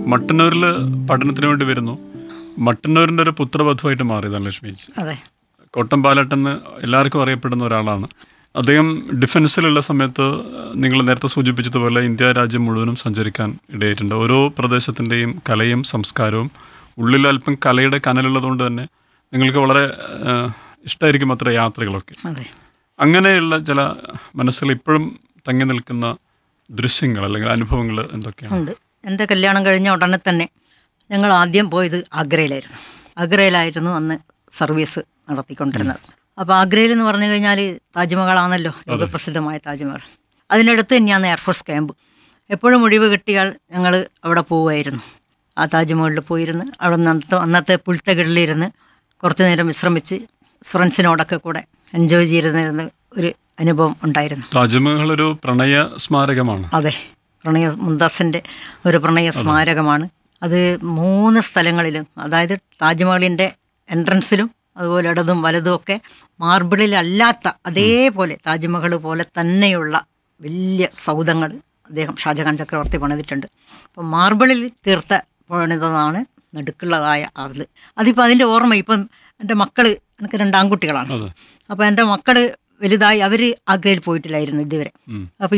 മട്ടന്നൂരിൽ പഠനത്തിന് വേണ്ടി വരുന്നു. മട്ടന്നൂരിൻ്റെ ഒരു പുത്രവധുവായിട്ട് മാറി ധനലക്ഷ്മി ചേച്ചി. അതെ. കോട്ടം പാലട്ടെന്ന് എല്ലാവർക്കും അറിയപ്പെടുന്ന ഒരാളാണ്. അദ്ദേഹം ഡിഫൻസിലുള്ള സമയത്ത് നിങ്ങൾ നേരത്തെ സൂചിപ്പിച്ചതുപോലെ ഇന്ത്യ രാജ്യം മുഴുവനും സഞ്ചരിക്കാൻ ഇടയായിട്ടുണ്ട്. ഓരോ പ്രദേശത്തിൻ്റെയും കലയും സംസ്കാരവും ഉള്ളിൽ അല്പം കലയുടെ കനലുള്ളതുകൊണ്ട് തന്നെ നിങ്ങൾക്ക് വളരെ ഇഷ്ടമായിരിക്കും അത്ര യാത്രകളൊക്കെ. അതെ. അങ്ങനെയുള്ള ചില മനസ്സിൽ ഇപ്പോഴും തങ്ങി നിൽക്കുന്ന ദൃശ്യങ്ങൾ അല്ലെങ്കിൽ അനുഭവങ്ങൾ എന്തൊക്കെയാണ്? ഉണ്ട്. എൻ്റെ കല്യാണം കഴിഞ്ഞ ഉടനെ തന്നെ ഞങ്ങൾ ആദ്യം പോയത് ആഗ്രയിലായിരുന്നു അന്ന് സർവീസ് നടത്തിക്കൊണ്ടിരുന്നത്. അപ്പോൾ ആഗ്രയിൽ എന്ന് പറഞ്ഞു കഴിഞ്ഞാൽ താജ്മഹലാണല്ലോ ലോകപ്രസിദ്ധമായ താജ്മഹൽ. അതിനടുത്ത് തന്നെയാണ് എയർഫോഴ്സ് ക്യാമ്പ്. എപ്പോഴും ഒഴിവ് കിട്ടിയാൽ ഞങ്ങൾ അവിടെ പോവുമായിരുന്നു. ആ താജ്മഹലിൽ പോയിരുന്ന് അവിടെ അന്നത്തെ പുൽത്തകിടിലിരുന്ന് കുറച്ച് നേരം വിശ്രമിച്ച് ഫ്രണ്ട്സിനോടൊക്കെ കൂടെ എൻജോയ് ചെയ്തിരുന്ന ഒരു അനുഭവം ഉണ്ടായിരുന്നു. താജ്മഹൽ ഒരു പ്രണയ സ്മാരകമാണ്. അതെ, മുംതാസിൻ്റെ ഒരു പ്രണയ സ്മാരകമാണ്. അത് 3 സ്ഥലങ്ങളിലും, അതായത് താജ്മഹലിൻ്റെ എൻട്രൻസിലും അതുപോലെ ഇടതും വലതും ഒക്കെ മാർബിളിലല്ലാത്ത അതേപോലെ താജ്മഹൽ പോലെ തന്നെയുള്ള വലിയ സൗധങ്ങൾ അദ്ദേഹം ഷാജഹാൻ ചക്രവർത്തി പണിതിട്ടുണ്ട്. അപ്പം മാർബിളിൽ തീർത്ത പണിതതാണ് നടുക്കുള്ളതായ അതിപ്പോൾ അതിൻ്റെ ഓർമ്മ. ഇപ്പം എൻ്റെ മക്കൾ, എനിക്ക് 2 ആൺകുട്ടികളാണ്. അപ്പോൾ എൻ്റെ മക്കൾ വലുതായി, അവർ ആഗ്രയിൽ പോയിട്ടില്ലായിരുന്നു ഇതുവരെ. അപ്പോൾ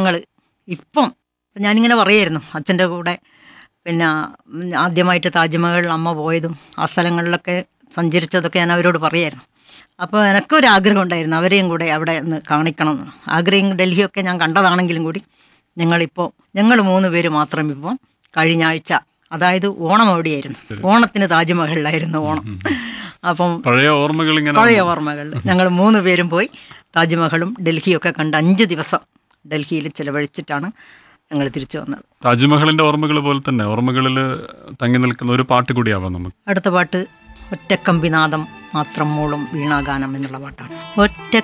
ഇപ്പം ഞാനിങ്ങനെ പറയായിരുന്നു അച്ഛൻ്റെ കൂടെ, പിന്നെ ആദ്യമായിട്ട് താജ്മഹൽ അമ്മ പോയതും ആ സ്ഥലങ്ങളിലൊക്കെ സഞ്ചരിച്ചതൊക്കെ ഞാൻ അവരോട് പറയായിരുന്നു. അപ്പോൾ എനിക്കൊരാഗ്രഹം ഉണ്ടായിരുന്നു അവരെയും കൂടെ അവിടെ ഒന്ന് കാണിക്കണം. ആഗ്രയും ഡൽഹിയൊക്കെ ഞാൻ കണ്ടതാണെങ്കിലും കൂടി ഞങ്ങൾ 3 പേര് മാത്രം ഇപ്പം കഴിഞ്ഞ ആഴ്ച, അതായത് ഓണം എവിടെയായിരുന്നു, ഓണത്തിന് താജ്മഹലിലായിരുന്നു ഓണം. അപ്പം പഴയ ഓർമ്മകൾ ഞങ്ങൾ 3 പേരും പോയി താജ്മഹലും ഡൽഹിയൊക്കെ കണ്ട് 5 ദിവസം ഡൽഹിയിൽ ചിലവഴിച്ചിട്ടാണ് ഞങ്ങൾ തിരിച്ചു വന്നത്. താജ്മഹലിൻ്റെ ഓർമ്മകൾ പോലെ തന്നെ ഓർമ്മകളിൽ തങ്ങി നിൽക്കുന്ന ഒരു പാട്ട് കൂടിയാവാം നമുക്ക്. അടുത്ത പാട്ട് ഒറ്റക്കമ്പിനാദം മാത്രം മൂളും വീണാഗാനം എന്നുള്ള പാട്ടാണ്. ഒറ്റ